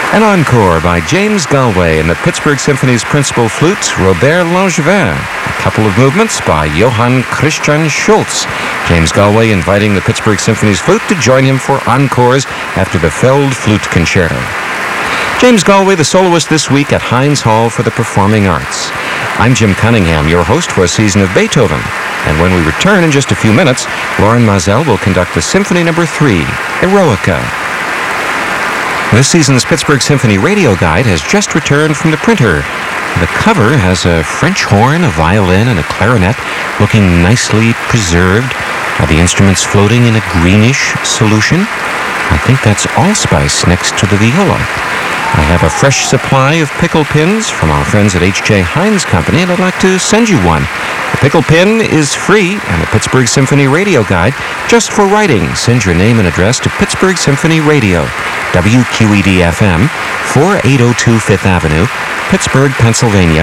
An encore by James Galway and the Pittsburgh Symphony's principal flute, Robert Langevin. A couple of movements by Johann Christian Schultz. James Galway inviting the Pittsburgh Symphony's flute to join him for encores after the Feld Flute Concerto. James Galway, the soloist this week at Heinz Hall for the Performing Arts. I'm Jim Cunningham, your host for a season of Beethoven. And when we return in just a few minutes, Loren Maazel will conduct the Symphony No. 3, Eroica. This season's Pittsburgh Symphony Radio Guide has just returned from the printer. The cover has a French horn, a violin, and a clarinet looking nicely preserved. The instruments floating in a greenish solution. I think that's allspice next to the viola. I have a fresh supply of pickle pins from our friends at H.J. Heinz Company, and I'd like to send you one. The pickle pin is free, and the Pittsburgh Symphony Radio Guide just for writing. Send your name and address to Pittsburgh Symphony Radio, WQED-FM, 4802 Fifth Avenue, Pittsburgh, Pennsylvania,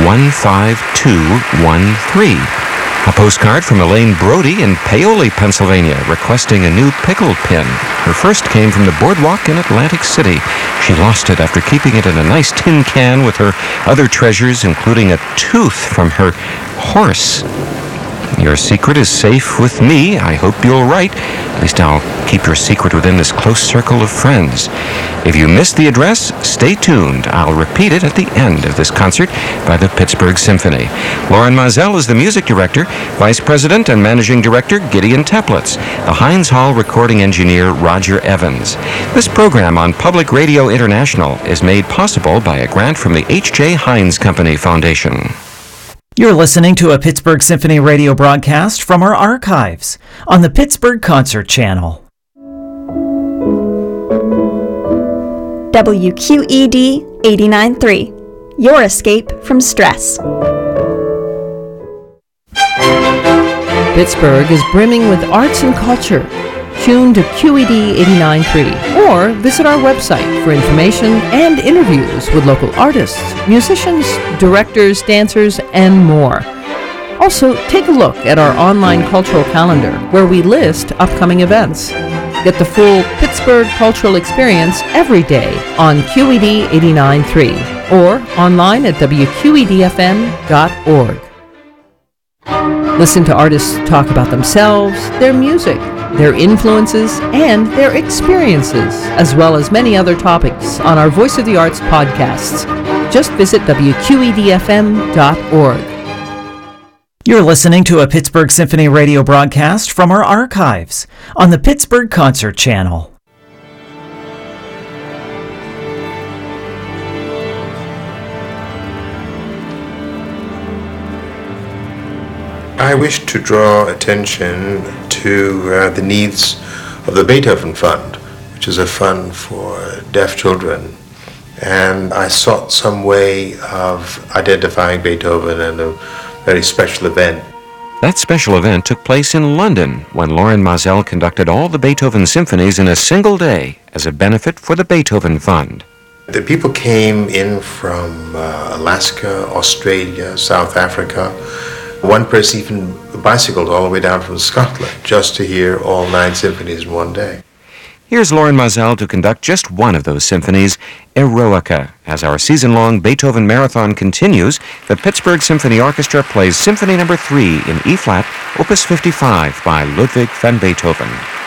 15213. A postcard from Elaine Brody in Paoli, Pennsylvania, requesting a new pickle pin. Her first came from the boardwalk in Atlantic City. She lost it after keeping it in a nice tin can with her other treasures, including a tooth from her horse. Your secret is safe with me. I hope you'll write. At least I'll keep your secret within this close circle of friends. If you missed the address, stay tuned. I'll repeat it at the end of this concert by the Pittsburgh Symphony. Loren Maazel is the music director, vice president and managing director Gideon Teplitz, the Heinz Hall recording engineer Roger Evans. This program on Public Radio International is made possible by a grant from the H.J. Heinz Company Foundation. You're listening to a Pittsburgh Symphony radio broadcast from our archives on the Pittsburgh Concert Channel. WQED 89.3, your escape from stress. Pittsburgh is brimming with arts and culture. Tune to QED 89.3 or visit our website for information and interviews with local artists, musicians, directors, dancers, and more. Also, take a look at our online cultural calendar where we list upcoming events. Get the full Pittsburgh cultural experience every day on QED 89.3 or online at WQEDFM.org. Listen to artists talk about themselves, their music, their influences, and their experiences, as well as many other topics on our Voice of the Arts podcasts. Just visit WQEDFM.org. You're listening to a Pittsburgh Symphony radio broadcast from our archives on the Pittsburgh Concert Channel. I wish to draw attention to the needs of the Beethoven Fund, which is a fund for deaf children. And I sought some way of identifying Beethoven in a very special event. That special event took place in London when Loren Maazel conducted all the Beethoven symphonies in a single day as a benefit for the Beethoven Fund. The people came in from Alaska, Australia, South Africa. One person even bicycled all the way down from Scotland just to hear all 9 symphonies in one day. Here's Loren Maazel to conduct just one of those symphonies, Eroica. As our season-long Beethoven marathon continues, the Pittsburgh Symphony Orchestra plays Symphony No. 3 in E-flat, Opus 55 by Ludwig van Beethoven.